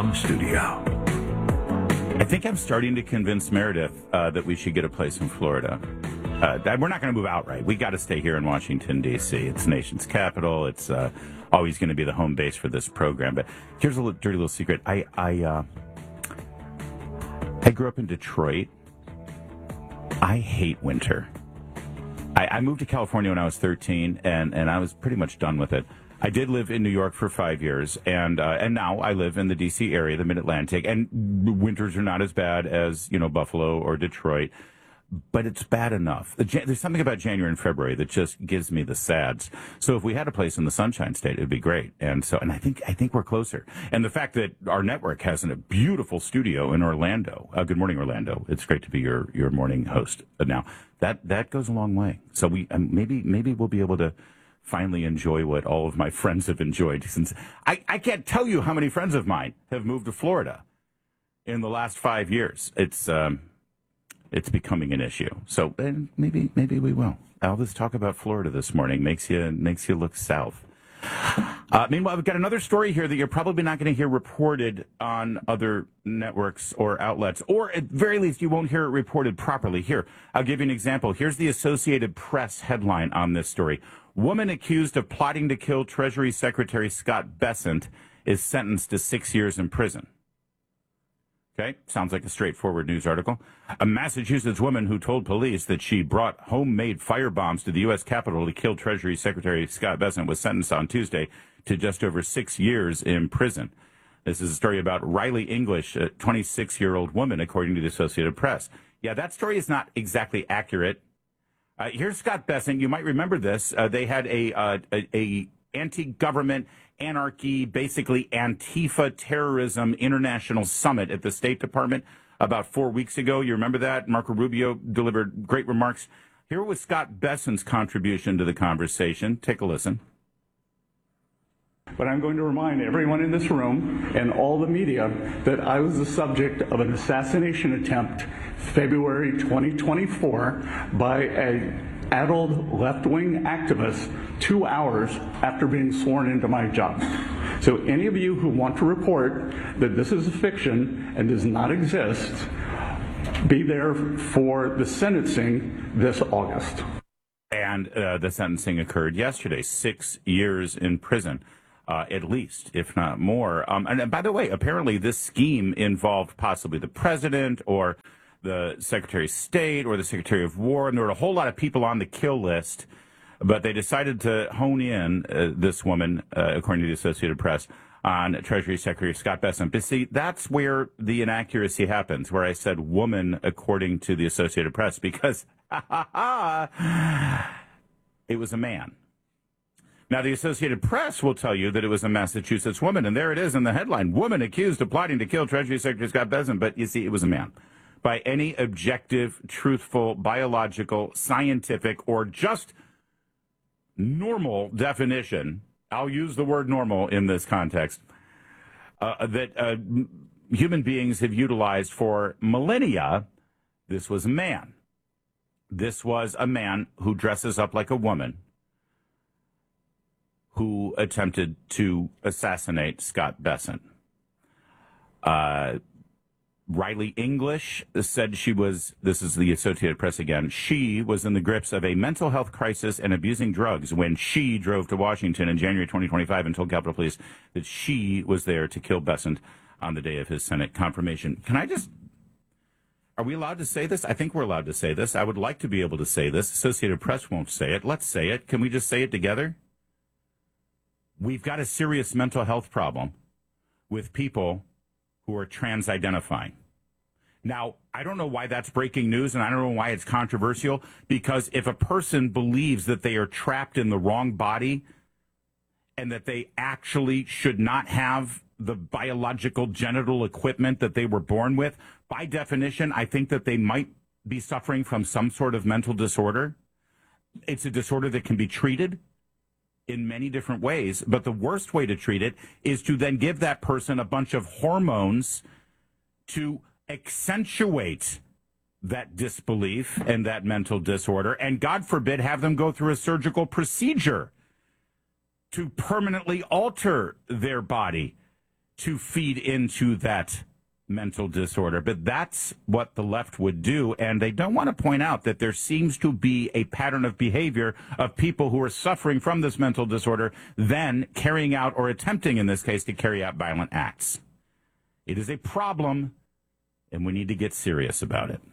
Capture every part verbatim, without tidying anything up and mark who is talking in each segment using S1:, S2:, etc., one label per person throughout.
S1: Studio.
S2: I think I'm starting to convince Meredith uh, that we should get a place in Florida. Uh, that we're not going to move outright. We got to stay here in Washington, D C. It's the nation's capital. It's uh, always going to be the home base for this program. But here's a little, dirty little secret. I I, uh, I grew up in Detroit. I hate winter. I, I moved to California when I was thirteen, and, and I was pretty much done with it. I did live in New York for five years, and uh, and now I live in the D C area, the Mid-Atlantic, and winters are not as bad as, you know, Buffalo or Detroit, but it's bad enough. The, there's something about January and February that just gives me the sads. So if we had a place in the Sunshine State, it'd be great. And so, and I think I think we're closer. And the fact that our network has a beautiful studio in Orlando. Uh, good morning, Orlando. It's great to be your your morning host now. That that goes a long way. So we um, maybe maybe we'll be able to finally enjoy what all of my friends have enjoyed, since I, I can't tell you how many friends of mine have moved to Florida in the last five years. It's um, it's becoming an issue. So and maybe maybe we will. All this talk about Florida this morning makes you makes you look south. Uh, meanwhile, we've got another story here that you're probably not going to hear reported on other networks or outlets, or at very least you won't hear it reported properly. Here, I'll give you an example. Here's the Associated Press headline on this story. Woman accused of plotting to kill Treasury Secretary Scott Bessent is sentenced to six years in prison. Okay, sounds like a straightforward news article. A Massachusetts woman who told police that she brought homemade firebombs to the U S Capitol to kill Treasury Secretary Scott Bessent was sentenced on Tuesday to just over six years in prison. This is a story about Riley English, a twenty-six-year-old woman, according to the Associated Press. Yeah, that story is not exactly accurate. Uh, here's Scott Bessent. You might remember this. Uh, they had a, uh, a, a anti-government, anarchy, basically Antifa terrorism international summit at the State Department about four weeks ago. You remember that? Marco Rubio delivered great remarks. Here was Scott Bessent's contribution to the conversation. Take a listen.
S3: But I'm going to remind everyone in this room and all the media that I was the subject of an assassination attempt February twenty twenty-four by an adult left-wing activist two hours after being sworn into my job. So any of you who want to report that this is a fiction and does not exist, be there for the sentencing this August.
S2: And uh, the sentencing occurred yesterday, six years in prison. Uh, at least, if not more. Um, and, and by the way, apparently this scheme involved possibly the president or the Secretary of State or the Secretary of War, and there were a whole lot of people on the kill list, but they decided to hone in uh, this woman, uh, according to the Associated Press, on Treasury Secretary Scott Bessent. But see, that's where the inaccuracy happens, where I said woman, according to the Associated Press, because it was a man. Now, the Associated Press will tell you that it was a Massachusetts woman, and there it is in the headline, woman accused of plotting to kill Treasury Secretary Scott Bessent, but you see, it was a man. By any objective, truthful, biological, scientific, or just normal definition, I'll use the word normal in this context, uh, that uh, human beings have utilized for millennia, this was a man. This was a man who dresses up like a woman, who attempted to assassinate Scott Bessent. Uh, Riley English said she was, this is the Associated Press again, she was in the grips of a mental health crisis and abusing drugs when she drove to Washington in January twenty twenty-five and told Capitol Police that she was there to kill Bessent on the day of his Senate confirmation. Can I just, are we allowed to say this? I think we're allowed to say this. I would like to be able to say this. Associated Press won't say it. Let's say it. Can we just say it together? We've got a serious mental health problem with people who are trans-identifying. Now, I don't know why that's breaking news, and I don't know why it's controversial, because if a person believes that they are trapped in the wrong body and that they actually should not have the biological genital equipment that they were born with, by definition, I think that they might be suffering from some sort of mental disorder. It's a disorder that can be treated in many different ways, but the worst way to treat it is to then give that person a bunch of hormones to accentuate that disbelief and that mental disorder, and God forbid have them go through a surgical procedure to permanently alter their body to feed into that mental disorder. But that's what the left would do, and they don't want to point out that there seems to be a pattern of behavior of people who are suffering from this mental disorder then carrying out, or attempting in this case, to carry out violent acts. It is a problem, and we need to get serious about it.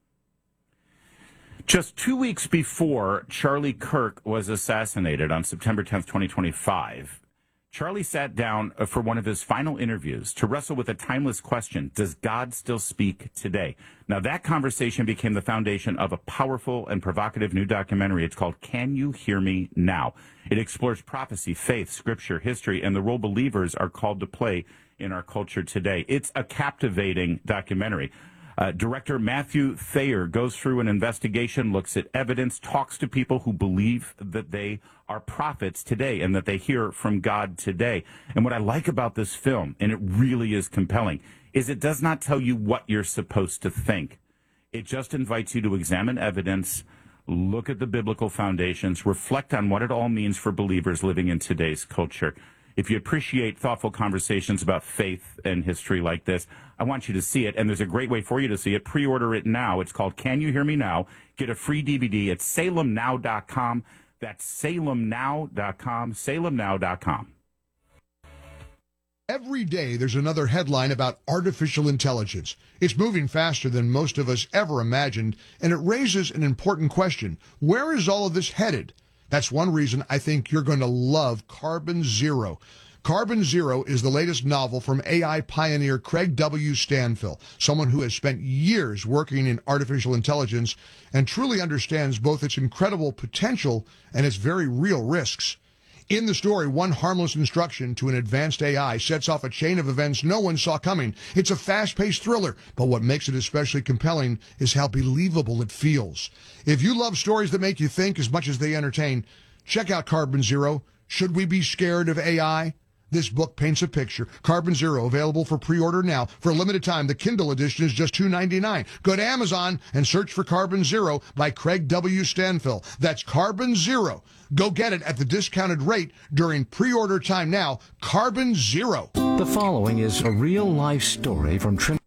S2: Just two weeks before Charlie Kirk was assassinated on September tenth, twenty twenty-five, Charlie sat down for one of his final interviews to wrestle with a timeless question: does God still speak today? Now, that conversation became the foundation of a powerful and provocative new documentary. It's called Can You Hear Me Now? It explores prophecy, faith, scripture, history, and the role believers are called to play in our culture today. It's a captivating documentary. Uh, director Matthew Thayer goes through an investigation, looks at evidence, talks to people who believe that they are prophets today and that they hear from God today. And what I like about this film, and it really is compelling, is it does not tell you what you're supposed to think. It just invites you to examine evidence, look at the biblical foundations, reflect on what it all means for believers living in today's culture. If you appreciate thoughtful conversations about faith and history like this, I want you to see it, and there's a great way for you to see it. Pre-order it now. It's called Can You Hear Me Now? Get a free D V D at salem now dot com. That's salem now dot com, salem now dot com.
S1: Every day there's another headline about artificial intelligence. It's moving faster than most of us ever imagined, and it raises an important question. Where is all of this headed? That's one reason I think you're going to love Carbon Zero. Carbon Zero is the latest novel from A I pioneer Craig W. Stanfill, someone who has spent years working in artificial intelligence and truly understands both its incredible potential and its very real risks. In the story, one harmless instruction to an advanced A I sets off a chain of events no one saw coming. It's a fast-paced thriller, but what makes it especially compelling is how believable it feels. If you love stories that make you think as much as they entertain, check out Carbon Zero. Should we be scared of A I? This book paints a picture. Carbon Zero, available for pre-order now. For a limited time, the Kindle edition is just two dollars and ninety-nine cents. Go to Amazon and search for Carbon Zero by Craig W. Stanfill. That's Carbon Zero. Go get it at the discounted rate during pre-order time now. Carbon Zero.
S4: The following is a real-life story from Trinity.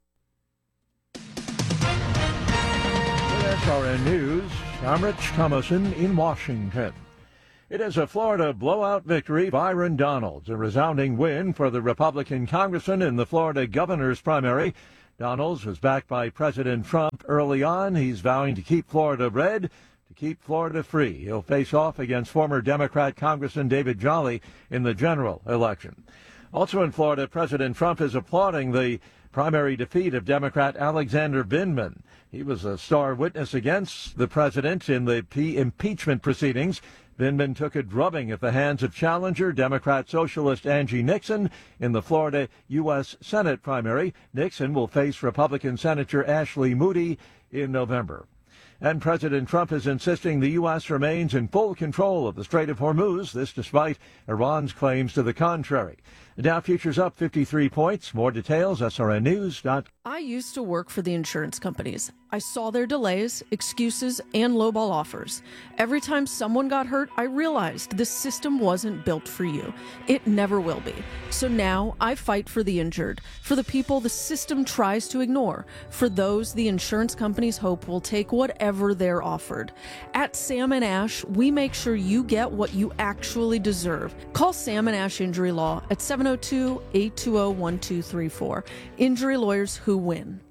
S5: S R N News, I'm Rich Thomason in Washington. It is a Florida blowout victory. Byron Donalds, a resounding win for the Republican congressman in the Florida governor's primary. Donalds was backed by President Trump early on. He's vowing to keep Florida red, to keep Florida free. He'll face off against former Democrat Congressman David Jolly in the general election. Also in Florida, President Trump is applauding the primary defeat of Democrat Alexander Vindman. He was a star witness against the president in the impeachment proceedings. Vindman took a drubbing at the hands of challenger Democrat Socialist Angie Nixon in the Florida U S Senate primary. Nixon will face Republican Senator Ashley Moody in November. And President Trump is insisting the U S remains in full control of the Strait of Hormuz, this despite Iran's claims to the contrary. The Dow futures up fifty-three points. More details, S R N News dot com.
S6: I used to work for the insurance companies. I saw their delays, excuses, and lowball offers. Every time someone got hurt, I realized this system wasn't built for you. It never will be. So now I fight for the injured, for the people the system tries to ignore, for those the insurance companies hope will take whatever they're offered. At Sam and Ash, we make sure you get what you actually deserve. Call Sam and Ash Injury Law at seven oh two, eight two zero, one two three four. Injury lawyers who win.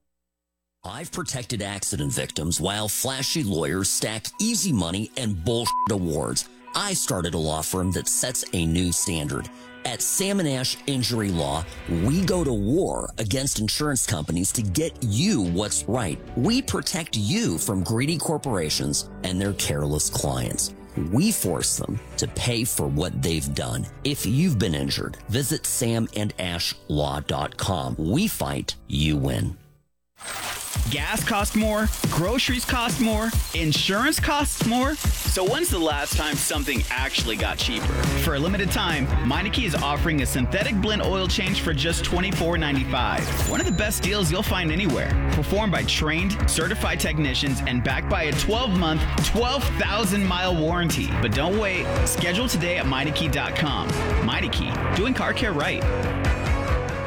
S7: I've protected accident victims while flashy lawyers stack easy money and bullshit awards. I started a law firm that sets a new standard. At Sam and Ash Injury Law, we go to war against insurance companies to get you what's right. We protect you from greedy corporations and their careless clients. We force them to pay for what they've done. If you've been injured, visit sam and ash law dot com. We fight, you win.
S8: Gas costs more, groceries cost more, insurance costs more. So when's the last time something actually got cheaper? For a limited time, Meineke is offering a synthetic blend oil change for just twenty-four ninety-five. One of the best deals you'll find anywhere. Performed by trained, certified technicians and backed by a twelve-month, twelve thousand mile warranty. But don't wait. Schedule today at Meineke dot com. Meineke, doing car care right.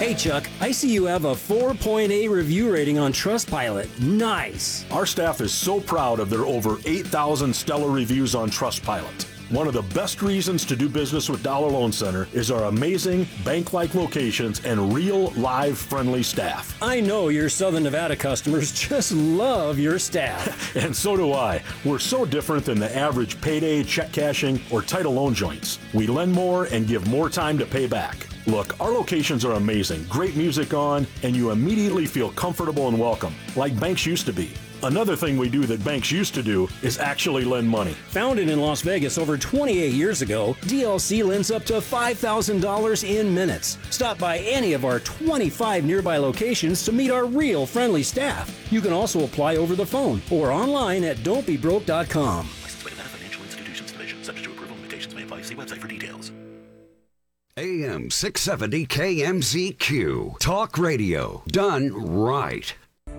S9: Hey, Chuck, I see you have a four point eight review rating on Trustpilot. Nice.
S10: Our staff is so proud of their over eight thousand stellar reviews on Trustpilot. One of the best reasons to do business with Dollar Loan Center is our amazing bank-like locations and real, live, friendly staff.
S9: I know your Southern Nevada customers just love your staff.
S10: And so do I. We're so different than the average payday, check cashing, or title loan joints. We lend more and give more time to pay back. Look, our locations are amazing, great music on, and you immediately feel comfortable and welcome, like banks used to be. Another thing we do that banks used to do is actually lend money.
S9: Founded in Las Vegas over twenty-eight years ago, D L C lends up to five thousand dollars in minutes. Stop by any of our twenty-five nearby locations to meet our real friendly staff. You can also apply over the phone or online at don't be broke dot com.
S11: Licensed by Nevada Financial Institutions Division. Subject to approval. Limitations may apply. See website for details.
S12: A M six seventy K M Z Q. Talk radio. Done right.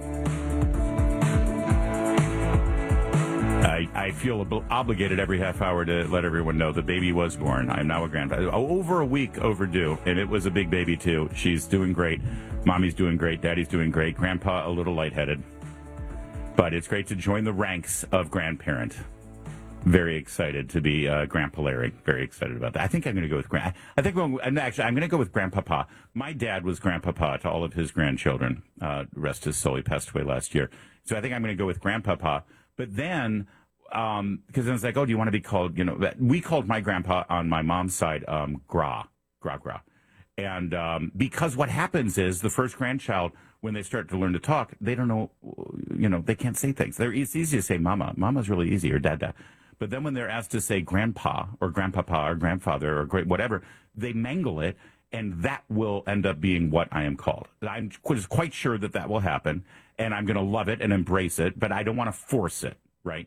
S2: I, I feel ob- obligated every half hour to let everyone know the baby was born. I'm now a grandfather. Over a week overdue, and it was a big baby, too. She's doing great. Mommy's doing great. Daddy's doing great. Grandpa a little lightheaded. But it's great to join the ranks of grandparent. Very excited to be uh, Grandpa Larry. Very excited about that. I think I'm going to go with Grand. I think we'll, and actually I'm going to go with Grandpapa. My dad was Grandpapa to all of his grandchildren. Uh, rest his soul. He passed away last year. So I think I'm going to go with Grandpapa. But then, um, because then it's like, oh, do you want to be called? You know, we called my grandpa on my mom's side um, Gra, Gra Gra, and um, because what happens is the first grandchild, when they start to learn to talk, they don't know, you know, they can't say things. They're, it's easy to say Mama. Mama's really easy, or Dada. But then when they're asked to say grandpa or grandpapa or grandfather or great whatever, they mangle it, and that will end up being what I am called. I'm quite sure that that will happen, and I'm going to love it and embrace it, but I don't want to force it, right?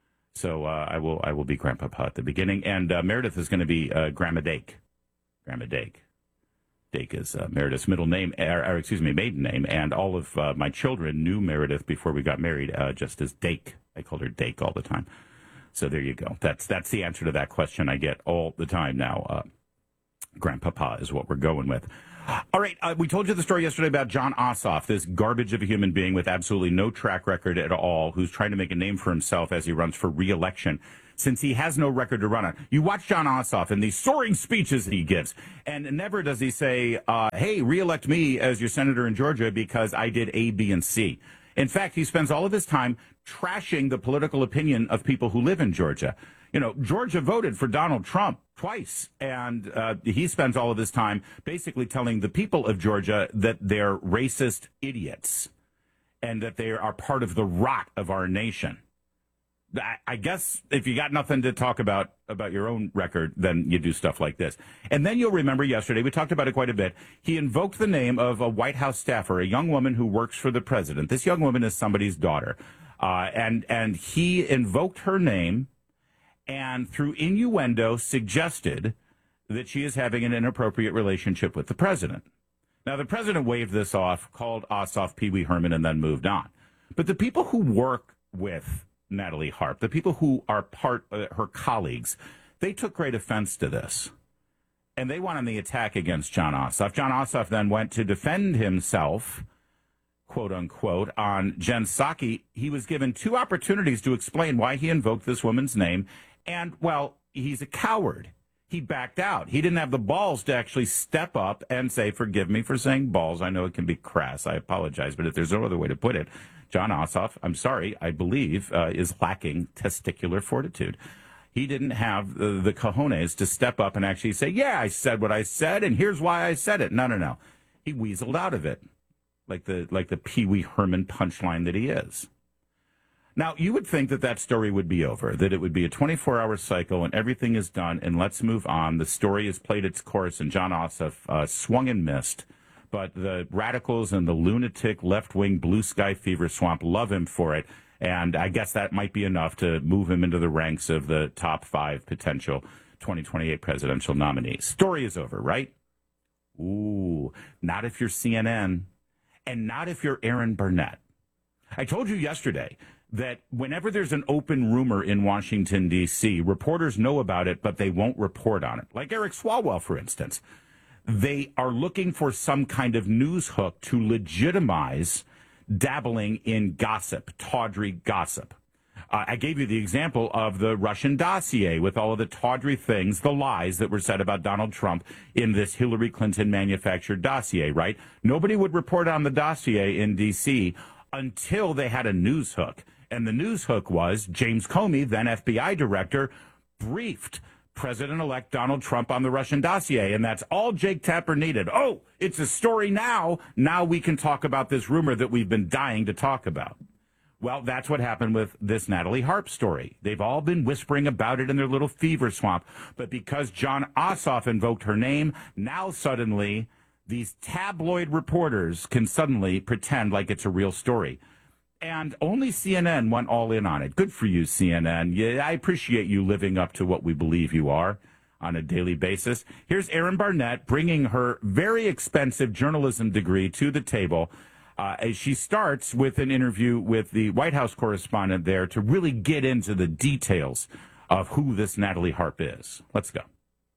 S2: So uh, I will I will be grandpapa at the beginning, and uh, Meredith is going to be uh, Grandma Dake. Grandma Dake. Dake is uh, Meredith's middle name, or, or excuse me, maiden name, and all of uh, my children knew Meredith before we got married, uh, just as Dake. I called her Dake all the time. So there you go. That's that's the answer to that question I get all the time now. Uh, Grandpapa is what we're going with. All right, uh, we told you the story yesterday about Jon Ossoff, this garbage of a human being with absolutely no track record at all, who's trying to make a name for himself as he runs for re-election, since he has no record to run on. You watch Jon Ossoff and these soaring speeches he gives, and never does he say, uh, hey, re-elect me as your senator in Georgia because I did A, B, and C. In fact, he spends all of his time trashing the political opinion of people who live in Georgia. You know, Georgia voted for Donald Trump twice, and uh, he spends all of his time basically telling the people of Georgia that they're racist idiots and that they are part of the rot of our nation. I, I guess if you got nothing to talk about about your own record, then you do stuff like this. And then you'll remember yesterday, we talked about it quite a bit, he invoked the name of a White House staffer, a young woman who works for the president. This young woman is somebody's daughter. Uh, and, and he invoked her name and through innuendo suggested that she is having an inappropriate relationship with the president. Now, the president waved this off, called Ossoff Pee Wee Herman, and then moved on. But the people who work with Natalie Harp, the people who are part of her colleagues, they took great offense to this. And they went on the attack against Jon Ossoff. Jon Ossoff then went to defend himself, quote unquote, on Jen Psaki. He was given two opportunities to explain why he invoked this woman's name. And, well, he's a coward. He backed out. He didn't have the balls to actually step up and say, forgive me for saying balls. I know it can be crass. I apologize. But if there's no other way to put it, Jon Ossoff, I'm sorry, I believe, uh, is lacking testicular fortitude. He didn't have the, the cojones to step up and actually say, yeah, I said what I said, and here's why I said it. No, no, no. He weaseled out of it, like the like the Pee Wee Herman punchline that he is. Now, you would think that that story would be over, that it would be a twenty-four hour cycle and everything is done, and let's move on. The story has played its course, and Jon Ossoff uh, swung and missed. But the radicals and the lunatic left-wing blue sky fever swamp love him for it, and I guess that might be enough to move him into the ranks of the top five potential twenty twenty-eight presidential nominees. Story is over, right? Ooh, not if you're C N N, and not if you're Aaron Burnett. I told you yesterday that whenever there's an open rumor in Washington, D C, reporters know about it, but they won't report on it. Like Eric Swalwell, for instance. they are looking for some kind of news hook to legitimize dabbling in gossip, tawdry gossip. Uh, I gave you the example of the Russian dossier with all of the tawdry things, the lies that were said about Donald Trump in this Hillary Clinton manufactured dossier, right? Nobody would report on the dossier in D C until they had a news hook. And the news hook was James Comey, then F B I director, briefed President-elect Donald Trump on the Russian dossier. And that's all Jake Tapper needed. Oh, it's a story now. Now we can talk about this rumor that we've been dying to talk about. Well, that's what happened with this Natalie Harp story. They've all been whispering about it in their little fever swamp. But because Jon Ossoff invoked her name, now suddenly these tabloid reporters can suddenly pretend like it's a real story. And only C N N went all in on it. Good for you, C N N. Yeah, I appreciate you living up to what we believe you are on a daily basis. Here's Erin Barnett bringing her very expensive journalism degree to the table. Uh, she starts with an interview with the White House correspondent there to really get into the details of who this Natalie Harp is. Let's go.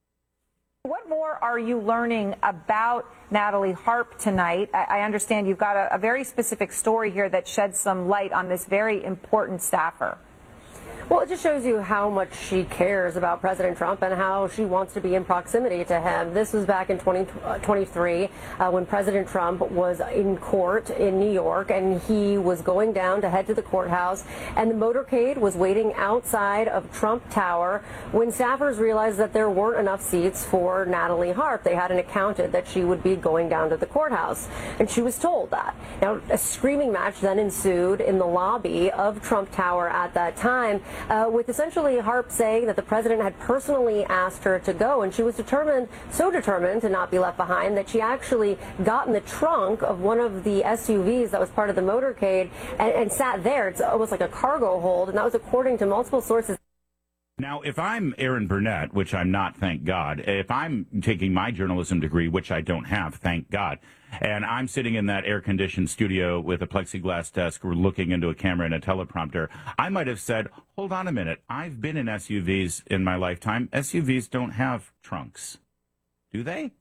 S13: What more are you learning about Natalie Harp tonight? I, I understand you've got a, a very specific story here that sheds some light on this very important staffer.
S14: Well, it just shows you how much she cares about President Trump and how she wants to be in proximity to him. This was back in twenty twenty-three uh, when President Trump was in court in New York, and he was going down to head to the courthouse, and the motorcade was waiting outside of Trump Tower when staffers realized that there weren't enough seats for Natalie Harp. They hadn't accounted that she would be going down to the courthouse, and she was told that. Now, a screaming match then ensued in the lobby of Trump Tower at that time, Uh, with essentially Harp saying that the president had personally asked her to go, and she was determined, so determined to not be left behind, that she actually got in the trunk of one of the S U Vs that was part of the motorcade and, and sat there. It's almost like a cargo hold, and that was according to multiple sources.
S2: Now, if I'm Erin Burnett, which I'm not, thank God, if I'm taking my journalism degree, which I don't have, thank God, and I'm sitting in that air-conditioned studio with a plexiglass desk, we're looking into a camera and a teleprompter, I might have said, hold on a minute, I've been in S U Vs in my lifetime. S U Vs don't have trunks. Do they?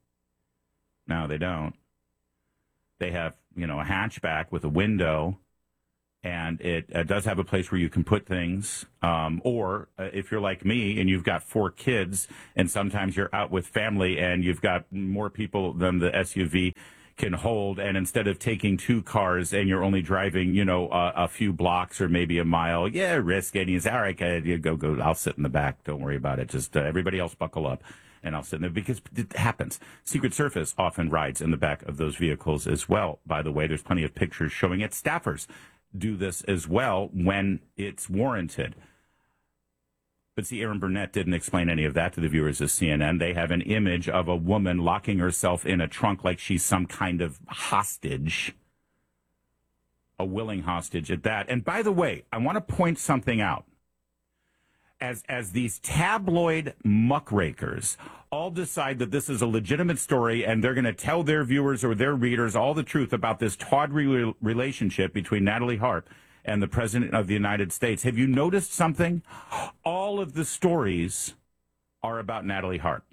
S2: No, they don't. They have, you know, a hatchback with a window, and it uh, does have a place where you can put things. Um, or uh, if you're like me and you've got four kids and sometimes you're out with family and you've got more people than the S U V can hold, and instead of taking two cars and you're only driving, you know, uh, a few blocks or maybe a mile, yeah, risk it. He's all right, you go, go. I'll sit in the back. Don't worry about it. Just uh, everybody else buckle up. And I'll sit in there because it happens. Secret Service often rides in the back of those vehicles as well. By the way, there's plenty of pictures showing it. Staffers do this as well when it's warranted. But see, Erin Burnett didn't explain any of that to the viewers of C N N. They have an image of a woman locking herself in a trunk like she's some kind of hostage, a willing hostage at that. And by the way, I want to point something out. As, as these tabloid muckrakers all decide that this is a legitimate story and they're going to tell their viewers or their readers all the truth about this tawdry re- relationship between Natalie Harp and the President of the United States, have you noticed something? All of the stories are about Natalie Harp.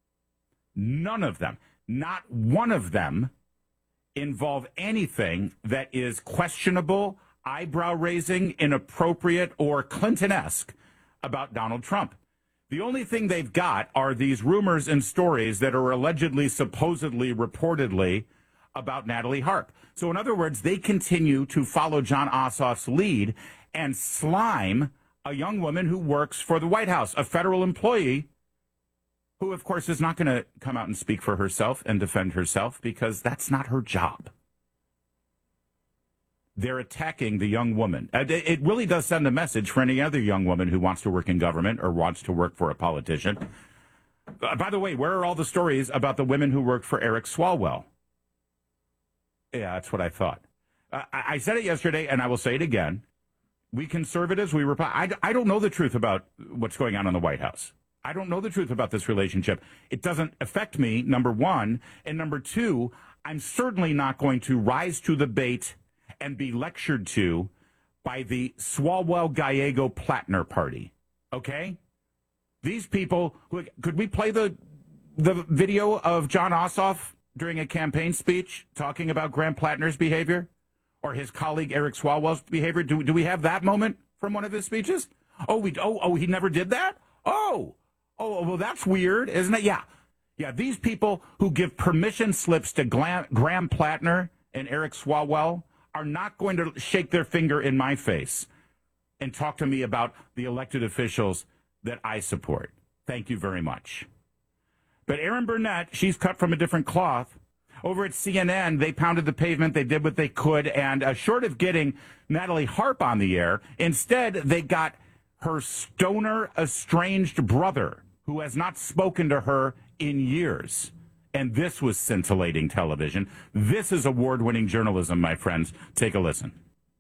S2: None of them, not one of them, involve anything that is questionable, eyebrow-raising, inappropriate, or Clinton-esque about Donald Trump. The only thing they've got are these rumors and stories that are allegedly, supposedly, reportedly about Natalie Harp. So in other words, they continue to follow Jon Ossoff's lead and slime a young woman who works for the White House, a federal employee who, of course, is not going to come out and speak for herself and defend herself because that's not her job. They're attacking the young woman. It really does send a message for any other young woman who wants to work in government or wants to work for a politician. Uh, by the way, where are all the stories about the women who worked for Eric Swalwell? Yeah, that's what I thought. Uh, I, I said it yesterday, and I will say it again. We conservatives, we Rep- I, I don't know the truth about what's going on in the White House. I don't know the truth about this relationship. It doesn't affect me, number one. And number two, I'm certainly not going to rise to the bait and be lectured to by the Swalwell Gallego Plattner party. Okay? These people, could we play the the video of John Ossoff during a campaign speech talking about Graham Plattner's behavior or his colleague Eric Swalwell's behavior? Do, do we have that moment from one of his speeches? Oh, we oh oh he never did that? Oh, oh well, that's weird, isn't it? Yeah, yeah. These people who give permission slips to Glam, Graham Plattner and Eric Swalwell are not going to shake their finger in my face and talk to me about the elected officials that I support. Thank you very much. But Erin Burnett, she's cut from a different cloth. Over at C N N, they pounded the pavement. They did what they could. And uh, short of getting Natalie Harp on the air, instead they got her stoner estranged brother, who has not spoken to her in years. And this was scintillating television. This is award-winning journalism, my friends. Take a listen.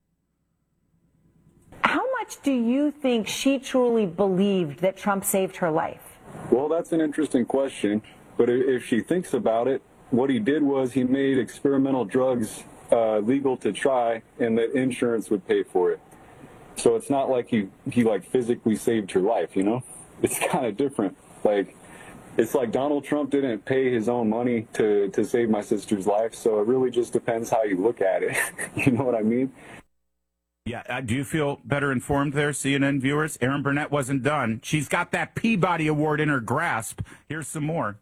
S13: How much do you think she truly believed that Trump saved her life?
S15: Well, that's an interesting question. But if she thinks about it, what he did was he made experimental drugs uh, legal to try, and that insurance would pay for it. So it's not like he, he like physically saved her life, you know? It's kind of different. Like, it's like Donald Trump didn't pay his own money to, to save my sister's life, so it really just depends how you look at it. You know what I mean?
S2: Yeah, uh, do you feel better informed there, C N N viewers? Erin Burnett wasn't done. She's got that Peabody Award in her grasp. Here's some more.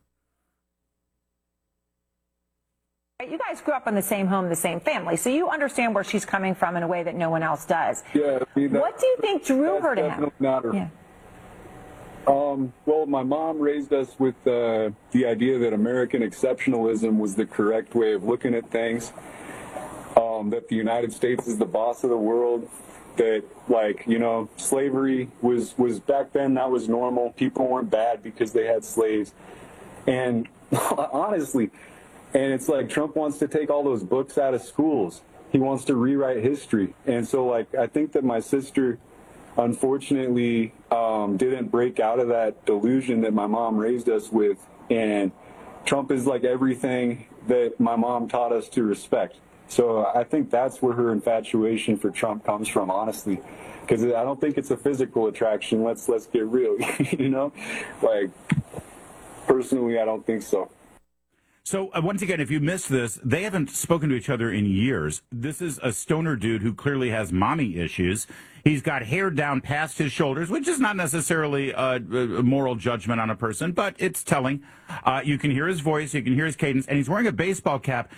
S13: You guys grew up in the same home, the same family, so you understand where she's coming from in a way that no one else does.
S15: Yeah. See, that,
S13: what do you think drew her to him?
S15: Not her.
S13: Yeah.
S15: Um, well, my mom raised us with uh, the idea that American exceptionalism was the correct way of looking at things. Um, that the United States is the boss of the world, that, like, you know, slavery was, was back then, that was normal. People weren't bad because they had slaves. And honestly, and it's like Trump wants to take all those books out of schools. He wants to rewrite history. And so, like, I think that my sister, unfortunately, um, didn't break out of that delusion that my mom raised us with. And Trump is like everything that my mom taught us to respect. So I think that's where her infatuation for Trump comes from, honestly, because I don't think it's a physical attraction. Let's let's get real, you know, like personally, I don't think so.
S2: So uh, once again, if you missed this, they haven't spoken to each other in years. This is a stoner dude who clearly has mommy issues. He's got hair down past his shoulders, which is not necessarily a, a moral judgment on a person, but it's telling. Uh, you can hear his voice, you can hear his cadence, and he's wearing a baseball cap.